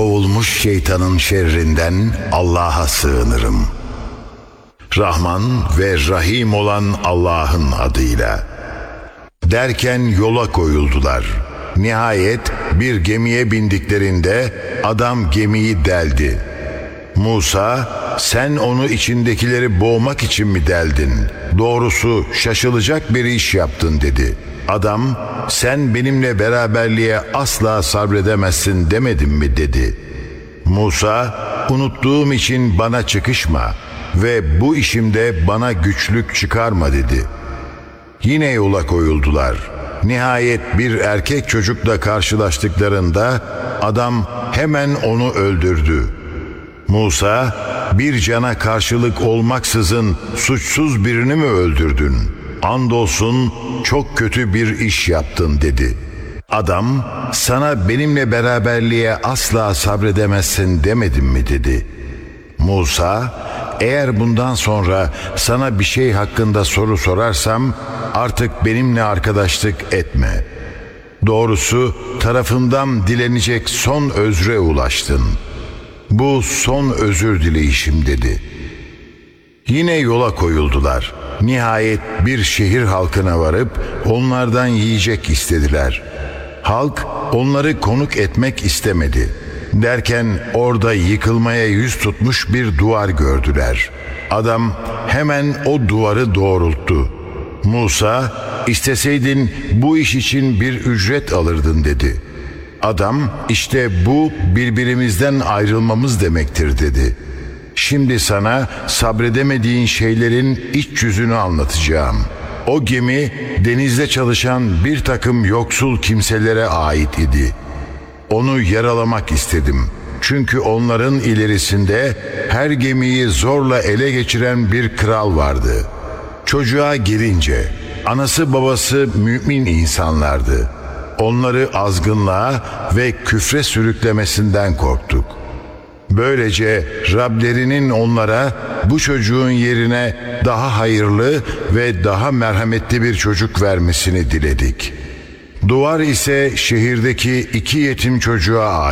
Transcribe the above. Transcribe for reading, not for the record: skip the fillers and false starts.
kovulmuş şeytanın şerrinden Allah'a sığınırım. Rahman ve Rahim olan Allah'ın adıyla. Derken yola koyuldular. Nihayet bir gemiye bindiklerinde adam gemiyi deldi. Musa, sen onu içindekileri boğmak için mi deldin? Doğrusu şaşılacak bir iş yaptın dedi. Adam, sen benimle beraberliğe asla sabredemezsin demedim mi dedi. Musa, unuttuğum için bana çıkışma ve bu işimde bana güçlük çıkarma dedi. Yine yola koyuldular. Nihayet bir erkek çocukla karşılaştıklarında adam hemen onu öldürdü. Musa, bir cana karşılık olmaksızın suçsuz birini mi öldürdün? Andolsun çok kötü bir iş yaptın dedi. Adam, sana benimle beraberliğe asla sabredemezsin demedim mi dedi. Musa, eğer bundan sonra sana bir şey hakkında soru sorarsam artık benimle arkadaşlık etme. Doğrusu tarafımdan dilenecek son özre ulaştın. Bu son özür dileyişim dedi. Yine yola koyuldular. Nihayet bir şehir halkına varıp onlardan yiyecek istediler. Halk onları konuk etmek istemedi. Derken orada yıkılmaya yüz tutmuş bir duvar gördüler. Adam hemen o duvarı doğrulttu. Musa, isteseydin bu iş için bir ücret alırdın dedi. Adam, işte bu birbirimizden ayrılmamız demektir dedi. Şimdi sana sabredemediğin şeylerin iç yüzünü anlatacağım. O gemi denizde çalışan bir takım yoksul kimselere ait idi. Onu yaralamak istedim. Çünkü onların ilerisinde her gemiyi zorla ele geçiren bir kral vardı. Çocuğa gelince anası babası mümin insanlardı. Onları azgınlığa ve küfre sürüklemesinden korktuk. Böylece Rablerinin onlara bu çocuğun yerine daha hayırlı ve daha merhametli bir çocuk vermesini diledik. Duvar ise şehirdeki 2 yetim çocuğa ait.